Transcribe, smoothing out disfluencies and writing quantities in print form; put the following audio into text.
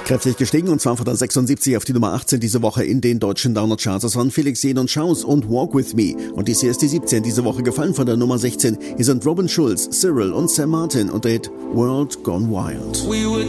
Kräftig gestiegen und zwar von der 76 auf die Nummer 18 diese Woche in den deutschen Download-Charts. Das waren Felix Jähn und Schaus und Walk With Me. Und dies hier ist die 17 diese Woche gefallen von der Nummer 16. Hier sind Robin Schulz, Cyril und Sam Martin und der Hit World Gone Wild. We were